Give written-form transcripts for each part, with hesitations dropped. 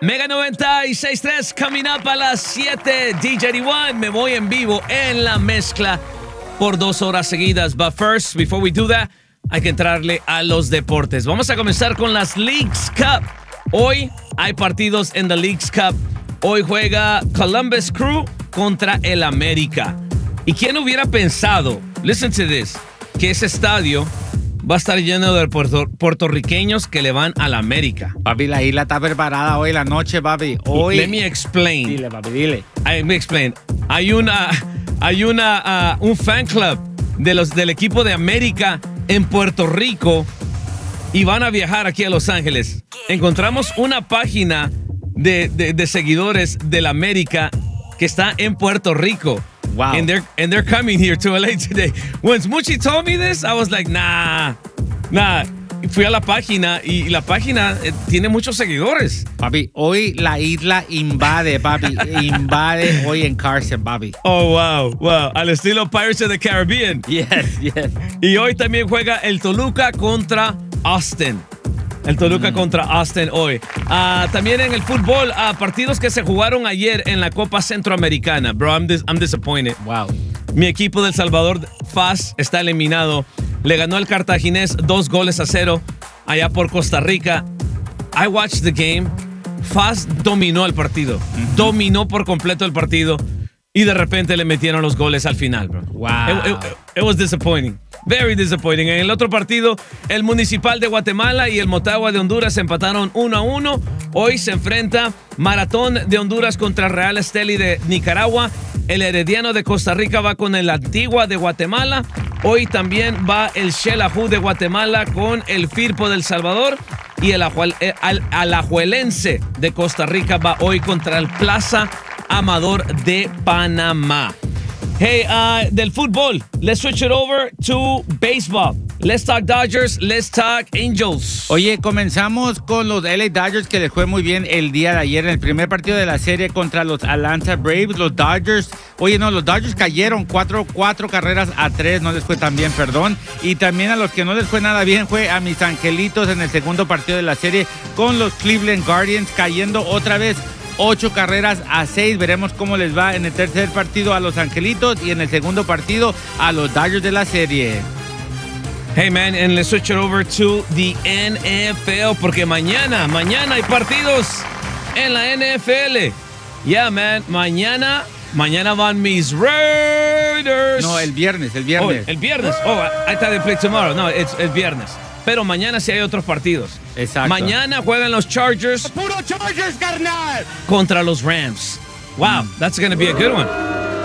Mega 96.3, coming up a las 7. DJ1, me voy en vivo en la mezcla por 2 horas seguidas. But first, before we do that, hay que entrarle a los deportes. Vamos a comenzar con las Leagues Cup. Hoy hay partidos en the Leagues Cup. Hoy juega Columbus Crew contra el América. ¿Y quién hubiera pensado, listen to this, que ese estadio va a estar lleno de puertorriqueños que le van a la América? Papi, la isla está preparada hoy la noche, papi. Hoy. Let me explain. Dile, papi, dile. Let me explain. Hay un fan club del equipo de América en Puerto Rico y van a viajar aquí a Los Ángeles. Encontramos una página de seguidores del América que está en Puerto Rico. Wow. And they're coming here to LA today. When Smoochie told me this, I was like, nah. Fui a la página y la página tiene muchos seguidores. Papi, hoy la isla invade, papi. Invade hoy en Carson, papi. Oh, wow. Al estilo Pirates of the Caribbean. Yes. Y hoy también juega el Toluca contra Austin. El Toluca contra Austin hoy. También en el fútbol, partidos que se jugaron ayer en la Copa Centroamericana. Bro, I'm disappointed. Wow. Mi equipo de El Salvador, FAS, está eliminado. Le ganó al Cartaginés 2-0 allá por Costa Rica. I watched the game. FAS dominó el partido. Dominó por completo el partido. Y de repente le metieron los goles al final, bro. Wow. It was disappointing. Very disappointing. En el otro partido, el Municipal de Guatemala y el Motagua de Honduras empataron 1-1. Hoy se enfrenta Maratón de Honduras contra Real Estelí de Nicaragua. El Herediano de Costa Rica va con el Antigua de Guatemala. Hoy también va el Xelajú de Guatemala con el Firpo del Salvador. Y el Alajuelense de Costa Rica va hoy contra el Plaza Amador de Panamá. Hey, del fútbol, let's switch it over to baseball. Let's talk Dodgers, let's talk Angels. Oye, comenzamos con los LA Dodgers, que les fue muy bien el día de ayer en el primer partido de la serie contra los Atlanta Braves. Los Dodgers cayeron 4 carreras a 3, no les fue tan bien, perdón. Y también a los que no les fue nada bien fue a mis angelitos en el segundo partido de la serie con los Cleveland Guardians, cayendo otra vez 8 carreras a 6. Veremos cómo les va en el tercer partido a los Angelitos y en el segundo partido a los Dodgers de la serie. Hey man, and let's switch it over to the NFL porque mañana hay partidos en la NFL. Yeah man, mañana van mis Raiders. No, el viernes. Oh, el viernes. Oh, I thought they play tomorrow. No, it's el viernes. Pero mañana sí hay otros partidos. Exacto. Mañana juegan los Chargers. ¡Puro Chargers, carnal! Contra los Rams. Wow, that's going to be a good one.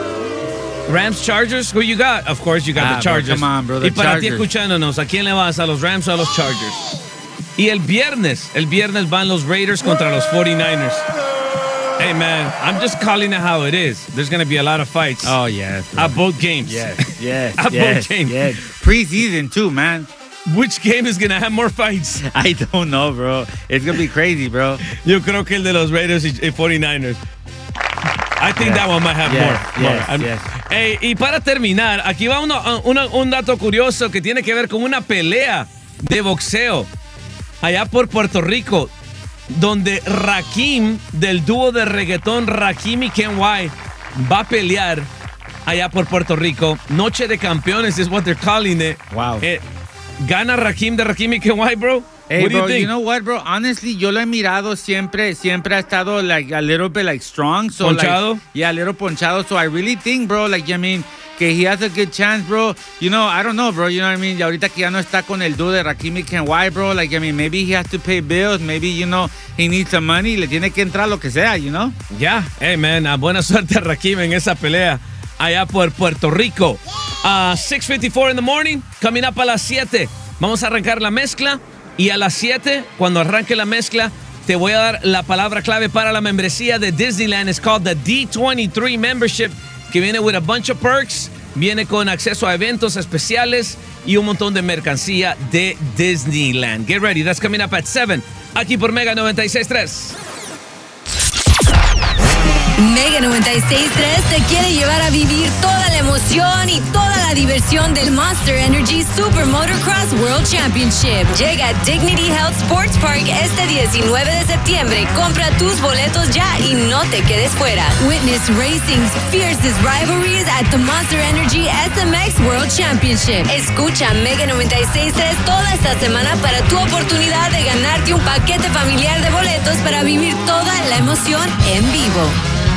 Rams, Chargers, who you got? Of course, you got the Chargers. Bro, come on, bro, y para Chargers. ti escuchándonos, ¿a quién le vas? ¿A los Rams o a los Chargers? Y el viernes van los Raiders contra los 49ers. Hey, man, I'm just calling it how it is. There's going to be a lot of fights. Oh, yes. Bro. At both games. Yes. At both games. Yes. Preseason, too, man. Which game is going to have more fights? I don't know, bro. It's going to be crazy, bro. Yo creo que el de los Raiders y 49ers. I think that one might have more. Yes. Hey, y para terminar, aquí va un dato curioso que tiene que ver con una pelea de boxeo allá por Puerto Rico, donde Rakim, del dúo de reggaetón Rakim y Ken Y, va a pelear allá por Puerto Rico. Noche de campeones is what they're calling it. Wow. ¿Gana Rakim de Rakim y Ken Y, bro? Hey, What do bro, you think? you know what, bro? Honestly, yo lo he mirado siempre ha estado like a little bit like strong. So, Ponchado? Like, yeah, a little ponchado. So I really think, bro, like, I mean, que he has a good chance, bro. You know, I don't know, bro. You know what I mean? Y ahorita que ya no está con el dúo de Rakim y Ken Y, bro, like, I mean, maybe he has to pay bills. Maybe, you know, he needs some money. Le tiene que entrar lo que sea, you know? Yeah. Hey, man, buena suerte a Rakim en esa pelea allá por Puerto Rico. 6:54 in the morning, coming up a las 7. Vamos a arrancar la mezcla. Y a las 7, cuando arranque la mezcla, te voy a dar la palabra clave para la membresía de Disneyland. It's called the D23 membership, que viene with a bunch of perks. Viene con acceso a eventos especiales y un montón de mercancía de Disneyland. Get ready, that's coming up at 7. Aquí por Mega 96.3. Mega 96.3 te quiere llevar a vivir toda la emoción y toda la diversión del Monster Energy Super Motocross World Championship. Llega a Dignity Health Sports Park este 19 de septiembre. Compra tus boletos ya y no te quedes fuera. Witness racing's fiercest rivalries at the Monster Energy SMX World Championship. Escucha Mega 96.3 toda esta semana para tu oportunidad de ganarte un paquete familiar de boletos para vivir toda la emoción en vivo.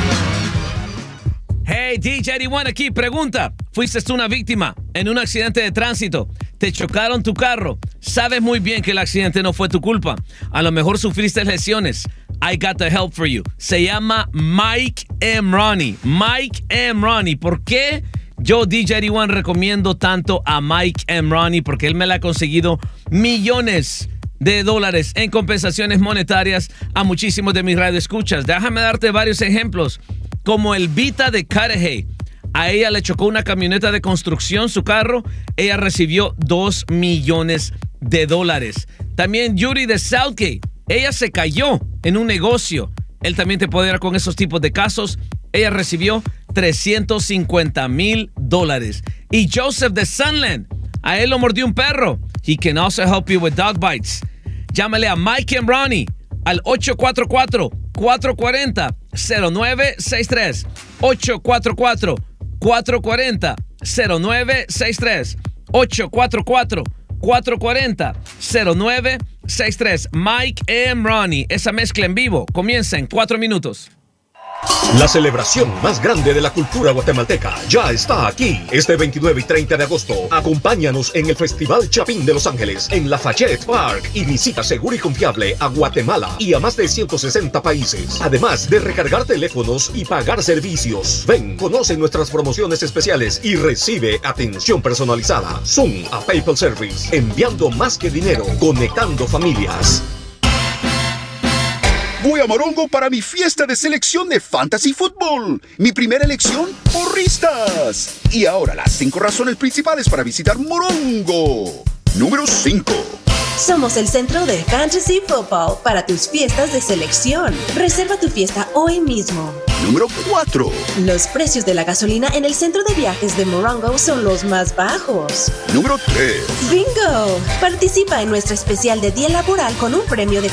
Hey, DJ 81 aquí, pregunta. ¿Fuiste tú una víctima en un accidente de tránsito? ¿Te chocaron tu carro? Sabes muy bien que el accidente no fue tu culpa. A lo mejor sufriste lesiones. I got the help for you. Se llama Mike M. Ronnie. Mike M. Ronnie. ¿Por qué yo, DJ 81, recomiendo tanto a Mike M. Ronnie? Porque él me la ha conseguido millones de dólares en compensaciones monetarias a muchísimos de mis radioescuchas. Déjame darte varios ejemplos. Como el Vita de Cudahy. A ella le chocó una camioneta de construcción su carro. Ella recibió $2 millones. También Yuri de Southgate. Ella se cayó en un negocio. Él también te puede dar con esos tipos de casos. Ella recibió $350,000. Y Joseph de Sunland. A él lo mordió un perro. He can also help you with dog bites. Llámale a Mike and Ronnie al 844-440-0963. 844-440-0963. 844-440-0963. Mike M. Ronnie. Esa mezcla en vivo comienza en 4 minutos. La celebración más grande de la cultura guatemalteca ya está aquí. Este 29 y 30 de agosto, acompáñanos en el Festival Chapín de Los Ángeles en Lafayette Park y visita seguro y confiable a Guatemala y a más de 160 países. Además de recargar teléfonos y pagar servicios. Ven, conoce nuestras promociones especiales y recibe atención personalizada. Zoom a PayPal Service, enviando más que dinero, conectando familias. Voy a Morongo para mi fiesta de selección de Fantasy Football. Mi primera elección, porristas. Y ahora las 5 razones principales para visitar Morongo. Número 5. Somos el centro de Fantasy Football para tus fiestas de selección. Reserva tu fiesta hoy mismo. Número 4. Los precios de la gasolina en el centro de viajes de Morongo son los más bajos. Número 3. ¡Bingo! Participa en nuestra especial de día laboral con un premio de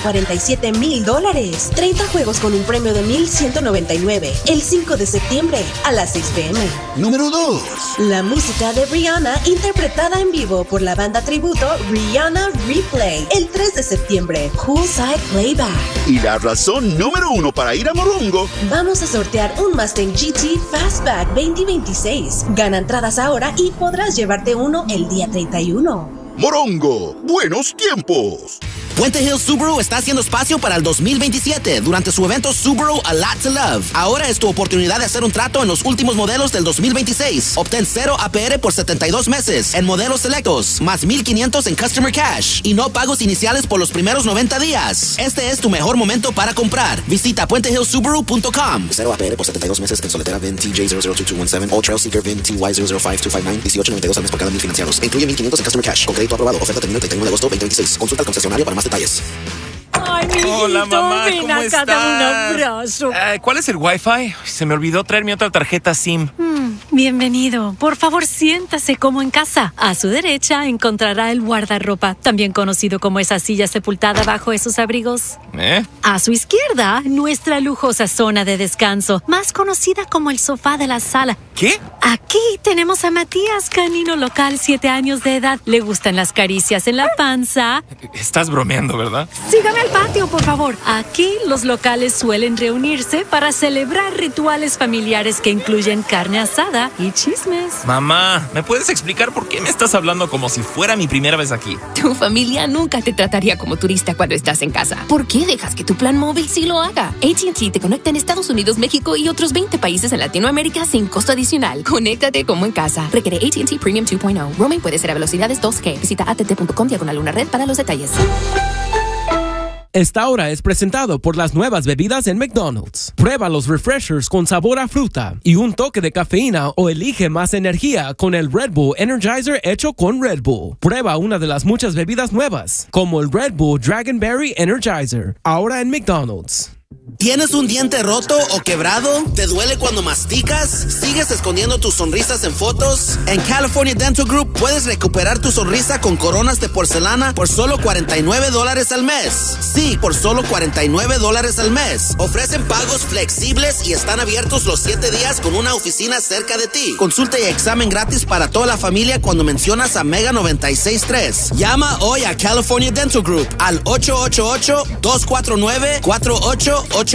$47,000. 30 juegos con un premio de $1,199. El 5 de septiembre a las 6 p.m. Número 2. La música de Rihanna interpretada en vivo por la banda tributo Rihanna Replay. El 3 de septiembre, Poolside Playback. Y la razón número 1 para ir a Morongo. Vamos a sortear un Mustang GT Fastback 2026. Gana entradas ahora y podrás llevarte uno el día 31. Morongo, buenos tiempos. Puente Hills Subaru está haciendo espacio para el 2027 durante su evento Subaru A Lot to Love. Ahora es tu oportunidad de hacer un trato en los últimos modelos del 2026. Obtén 0 APR por 72 meses en modelos selectos, más $1,500 en Customer Cash y no pagos iniciales por los primeros 90 días. Este es tu mejor momento para comprar. Visita puentehillsubaru.com. 0 APR por 72 meses en Soltera VIN TJ002217, All Trail Seeker VIN TY005259, 18.92 al mes por cada 1,000 financiados. Incluye $1,500 en Customer Cash. Con crédito aprobado. Oferta termina el 31 de agosto 2026. Consulta al concesionario para más detalles. Ay, mijito, hola, mamá, ven ¿cómo acá, estás? dame un abrazo. ¿Cuál es el Wi-Fi? Se me olvidó traer mi otra tarjeta SIM. Bienvenido. Por favor, siéntase como en casa. A su derecha encontrará el guardarropa, también conocido como esa silla sepultada bajo esos abrigos. A su izquierda, nuestra lujosa zona de descanso, más conocida como el sofá de la sala. ¿Qué? Aquí tenemos a Matías, canino local, 7 años de edad. Le gustan las caricias en la panza. Estás bromeando, ¿verdad? Sígame al patio, por favor. Aquí los locales suelen reunirse para celebrar rituales familiares que incluyen carne asada y chismes. Mamá, ¿me puedes explicar por qué me estás hablando como si fuera mi primera vez aquí? Tu familia nunca te trataría como turista cuando estás en casa. ¿Por qué dejas que tu plan móvil sí lo haga? AT&T te conecta en Estados Unidos, México y otros 20 países en Latinoamérica sin costo adicional. Conéctate como en casa. Requiere AT&T Premium 2.0. Roaming puede ser a velocidades 2G. Visita att.com/red para los detalles. Esta hora es presentado por las nuevas bebidas en McDonald's. Prueba los refreshers con sabor a fruta y un toque de cafeína o elige más energía con el Red Bull Energizer hecho con Red Bull. Prueba una de las muchas bebidas nuevas, como el Red Bull Dragonberry Energizer, ahora en McDonald's. ¿Tienes un diente roto o quebrado? ¿Te duele cuando masticas? ¿Sigues escondiendo tus sonrisas en fotos? En California Dental Group puedes recuperar tu sonrisa con coronas de porcelana por solo $49 al mes. Sí, por solo $49 al mes. Ofrecen pagos flexibles y están abiertos los 7 días con una oficina cerca de ti. Consulta y examen gratis para toda la familia cuando mencionas a Mega 96.3. Llama hoy a California Dental Group al 888-249-4888.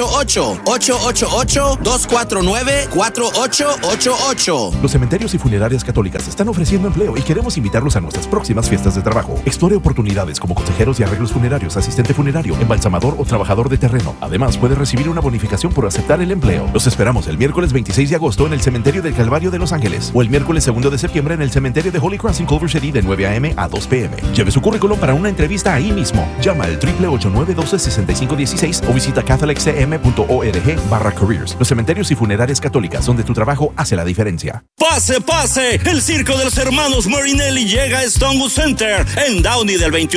888-249-4888. Los cementerios y funerarias católicas están ofreciendo empleo y queremos invitarlos a nuestras próximas fiestas de trabajo. Explore oportunidades como consejeros y arreglos funerarios, asistente funerario, embalsamador o trabajador de terreno. Además, puede recibir una bonificación por aceptar el empleo. Los esperamos el miércoles 26 de agosto en el Cementerio del Calvario de Los Ángeles o el miércoles 2 de septiembre en el Cementerio de Holy Cross en Culver City de 9 a.m. a 2 p.m. Lleve su currículum para una entrevista ahí mismo. Llama al 888-912-6516 o visita catholicm.org/careers. Los cementerios y funerarias católicas, donde tu trabajo hace la diferencia. ¡Pase, pase! El circo de los hermanos Marinelli llega a Stonewood Center en Downey del 21